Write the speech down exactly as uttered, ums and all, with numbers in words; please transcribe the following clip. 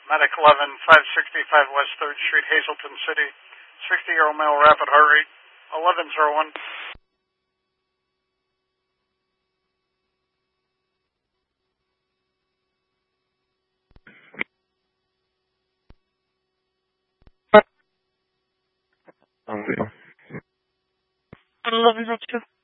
Medic eleven, five sixty-five West third Street, Hazleton City. sixty-year-old male, rapid heart rate, eleven oh one. I love you, Richard.